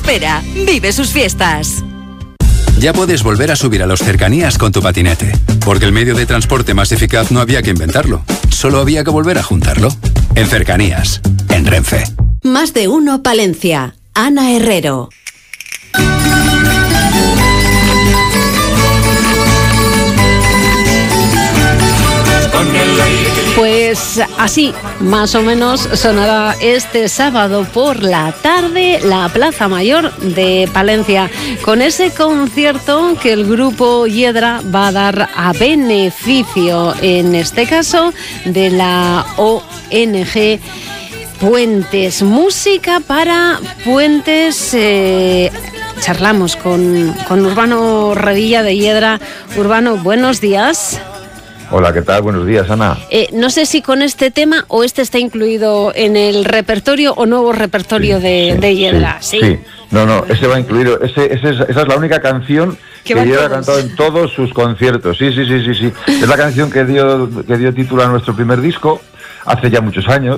espera. Vive sus fiestas. Ya puedes volver a subir a los cercanías con tu patinete, porque el medio de transporte más eficaz no había que inventarlo, solo había que volver a juntarlo. En Cercanías, en Renfe. Más de uno Palencia. Ana Herrero. Pues así, más o menos, sonará este sábado por la tarde la Plaza Mayor de Palencia, con ese concierto que el grupo Hiedra va a dar a beneficio, en este caso, de la ONG Puentes. Música para Puentes. Charlamos con Urbano Revilla de Hiedra. Urbano, buenos días. Hola, ¿qué tal? Buenos días, Ana. No sé si con este tema o este está incluido en el repertorio o nuevo repertorio de Hiedra. Sí. No, ese va incluido. Esa es la única canción que Hiedra ha cantado en todos sus conciertos. Sí. Es la canción que dio título a nuestro primer disco hace ya muchos años.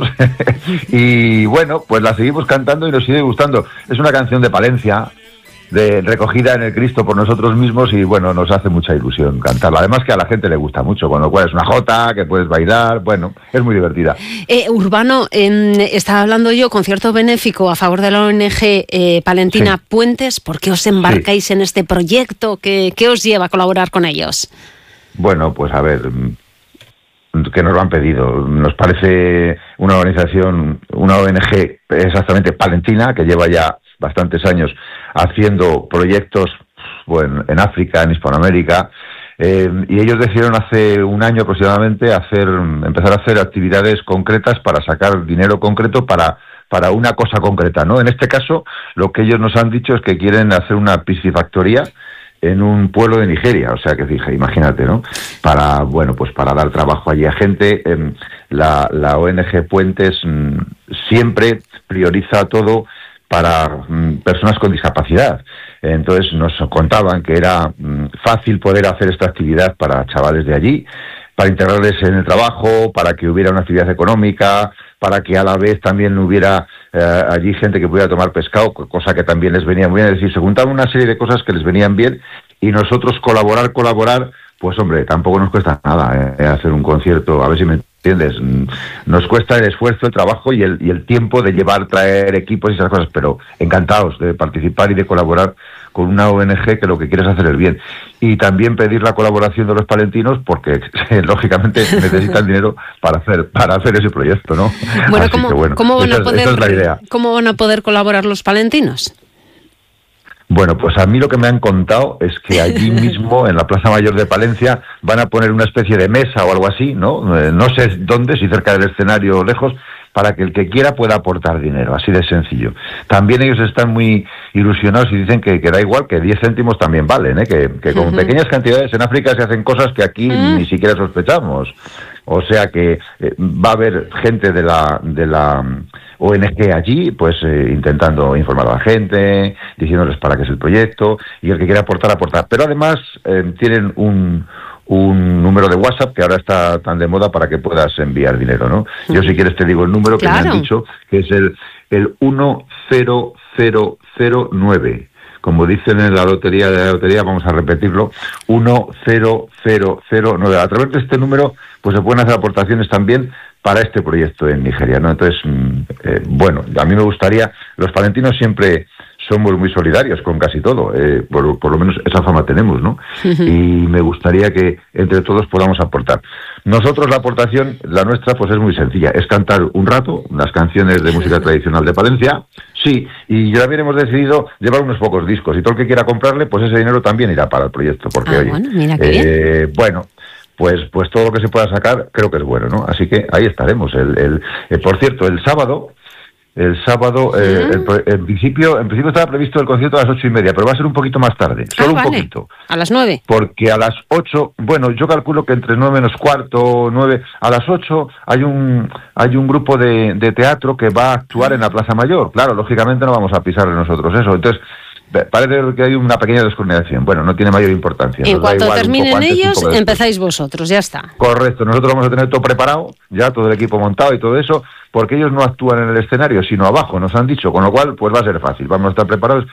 Y bueno, pues la seguimos cantando y nos sigue gustando. Es una canción de Palencia, recogida en el Cristo por nosotros mismos, y bueno, nos hace mucha ilusión cantarla. Además que a la gente le gusta mucho, con lo cual es una jota que puedes bailar, bueno, es muy divertida. Urbano, estaba hablando yo, concierto benéfico a favor de la ONG palentina Puentes. ¿Por qué os embarcáis en este proyecto? ¿Qué os lleva a colaborar con ellos? Bueno, pues a ver, que nos lo han pedido. Nos parece una organización, una ONG exactamente palentina, que lleva ya bastantes años haciendo proyectos en África, en Hispanoamérica, y ellos decidieron hace un año aproximadamente empezar a hacer actividades concretas para sacar dinero concreto para una cosa concreta, ¿no? En este caso, lo que ellos nos han dicho es que quieren hacer una piscifactoría en un pueblo de Nigeria, o sea que dije, imagínate, ¿no? Para dar trabajo allí a gente. La ONG Puentes siempre prioriza todo para personas con discapacidad. Entonces nos contaban que era fácil poder hacer esta actividad para chavales de allí, para integrarles en el trabajo, para que hubiera una actividad económica, para que a la vez también hubiera allí gente que pudiera tomar pescado, cosa que también les venía muy bien. Es decir, se juntaban una serie de cosas que les venían bien, y nosotros colaborar, pues hombre, tampoco nos cuesta nada hacer un concierto, a ver si me entiendes. Nos cuesta el esfuerzo, el trabajo y el tiempo de traer equipos y esas cosas, pero encantados de participar y de colaborar con una ONG que lo que quiere es hacer el bien. Y también pedir la colaboración de los palentinos, porque lógicamente necesitan dinero para hacer ese proyecto, ¿no? Bueno, esa es la idea. ¿Cómo van a poder colaborar los palentinos? Bueno, pues a mí lo que me han contado es que allí mismo, en la Plaza Mayor de Palencia, van a poner una especie de mesa o algo así, ¿no? No sé dónde, si cerca del escenario o lejos, para que el que quiera pueda aportar dinero, así de sencillo. También ellos están muy ilusionados y dicen que da igual, que 10 céntimos también valen, que con pequeñas cantidades en África se hacen cosas que aquí ni siquiera sospechamos. O sea que va a haber gente de la ONG allí, pues intentando informar a la gente, diciéndoles para qué es el proyecto, y el que quiera aportar. Pero además tienen un número de WhatsApp que ahora está tan de moda para que puedas enviar dinero, ¿no? Yo, si quieres, te digo el número que me han dicho, que es el 10009. Como dicen en la lotería, vamos a repetirlo, 10009. A través de este número pues se pueden hacer aportaciones también para este proyecto en Nigeria, ¿no? Entonces, a mí me gustaría, los palentinos siempre somos muy solidarios con casi todo, por lo menos esa fama tenemos, ¿no? Y me gustaría que entre todos podamos aportar. Nosotros, la aportación, la nuestra, pues es muy sencilla, es cantar un rato las canciones de música tradicional de Palencia, sí, y ya también hemos decidido llevar unos pocos discos, y todo el que quiera comprarle, pues ese dinero también irá para el proyecto, porque mira qué bien. Pues todo lo que se pueda sacar creo que es bueno, ¿no? Así que ahí estaremos. Por cierto, el sábado, en principio estaba previsto el concierto a las 8:30, pero va a ser un poquito más tarde, solo un poquito. ¿A las 9? Porque a las 8, yo calculo que entre 9 menos cuarto, 9, a las 8 hay un grupo de teatro que va a actuar en la Plaza Mayor. Claro, lógicamente no vamos a pisarle nosotros eso, entonces parece que hay una pequeña descoordinación. Bueno, no tiene mayor importancia. En cuanto terminen ellos, empezáis vosotros, ya está. Correcto, nosotros vamos a tener todo preparado, ya todo el equipo montado y todo eso, porque ellos no actúan en el escenario, sino abajo, nos han dicho, con lo cual pues va a ser fácil, vamos a estar preparados